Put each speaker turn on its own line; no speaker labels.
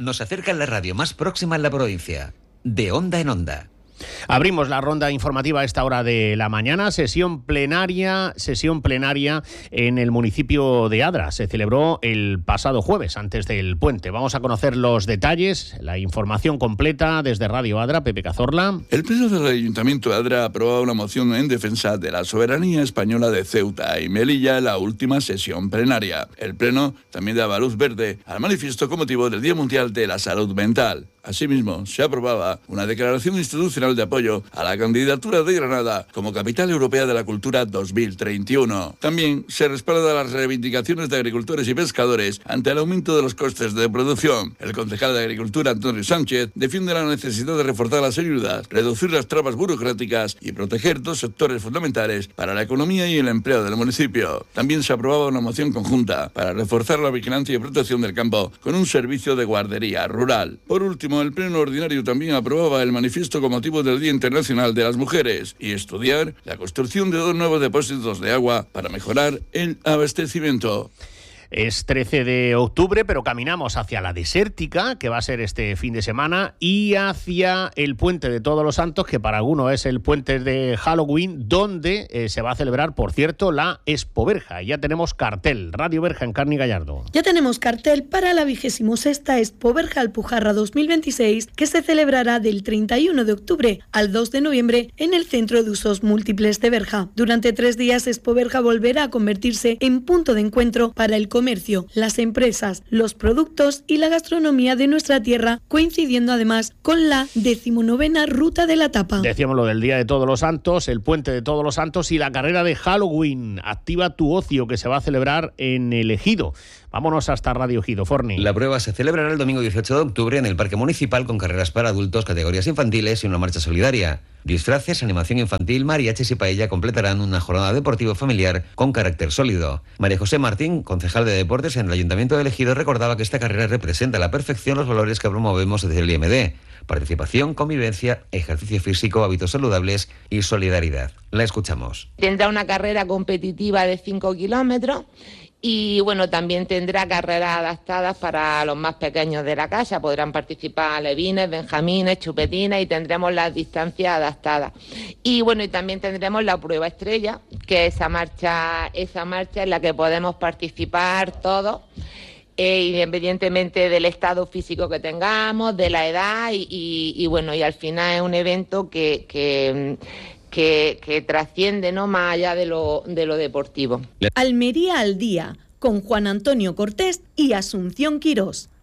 nos acerca la radio más próxima en la provincia, de onda en onda.
Abrimos la ronda informativa a esta hora de la mañana. Sesión plenaria en el municipio de Adra. Se celebró el pasado jueves, antes del puente. Vamos a conocer los detalles, la información completa desde Radio Adra. Pepe Cazorla.
El Pleno del Ayuntamiento de Adra aprobó una moción en defensa de la soberanía española de Ceuta y Melilla en la última sesión plenaria. El Pleno también daba luz verde al manifiesto con motivo del Día Mundial de la Salud Mental. Asimismo, se aprobaba una declaración institucional de apoyo a la candidatura de Granada como Capital Europea de la Cultura 2031. También se respalda las reivindicaciones de agricultores y pescadores ante el aumento de los costes de producción. El concejal de Agricultura, Antonio Sánchez, defiende la necesidad de reforzar las ayudas, reducir las trabas burocráticas y proteger dos sectores fundamentales para la economía y el empleo del municipio. También se aprobaba una moción conjunta para reforzar la vigilancia y protección del campo con un servicio de guardería rural. Por último, el Pleno Ordinario también aprobaba el manifiesto con motivo del Día Internacional de las Mujeres y estudiar la construcción de 2 nuevos depósitos de agua para mejorar el abastecimiento.
Es 13 de octubre, pero caminamos hacia la desértica, que va a ser este fin de semana, y hacia el Puente de Todos los Santos, que para algunos es el puente de Halloween, donde se va a celebrar, por cierto, la Expo Verja. Ya tenemos cartel. Radio Verja en Carni Gallardo.
Ya tenemos cartel para la 26ª Expo Verja Alpujarra 2026, que se celebrará del 31 de octubre al 2 de noviembre en el Centro de Usos Múltiples de Verja. Durante 3 días, Expo Verja volverá a convertirse en punto de encuentro para el comercio, las empresas, los productos y la gastronomía de nuestra tierra, coincidiendo además con la 19ª Ruta de la Tapa.
Decíamos lo del Día de Todos los Santos, el Puente de Todos los Santos y la carrera de Halloween. Activa tu ocio, que se va a celebrar en el Ejido. Vámonos hasta Radio Ejido, Forni.
La prueba se celebrará el domingo 18 de octubre en el Parque Municipal con carreras para adultos, categorías infantiles y una marcha solidaria. Disfraces, animación infantil, mariachis y paella completarán una jornada deportiva familiar con carácter sólido. María José Martín, concejal de Deportes en el Ayuntamiento de Ejido, recordaba que esta carrera representa a la perfección los valores que promovemos desde el IMD: participación, convivencia, ejercicio físico, hábitos saludables y solidaridad. La escuchamos.
Tendrá una carrera competitiva de 5 kilómetros. Y bueno, también tendrá carreras adaptadas para los más pequeños de la casa. Podrán participar alevines, benjamines, chupetines y tendremos las distancias adaptadas. Y bueno, y también tendremos la prueba estrella, que esa marcha en la que podemos participar todos, independientemente del estado físico que tengamos, de la edad y bueno, y al final es un evento que trasciende, ¿no?, más allá de lo deportivo.
Almería al día, con Juan Antonio Cortés y Asunción Quirós.